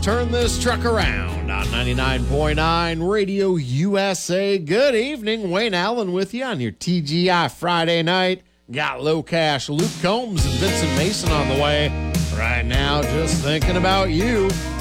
Turn this truck around on 99.9 Radio USA. Good evening. Wayne Allen with you on your TGI Friday night. Got Low Cash, Luke Combs, and Vincent Mason on the way. Right now, just thinking about you.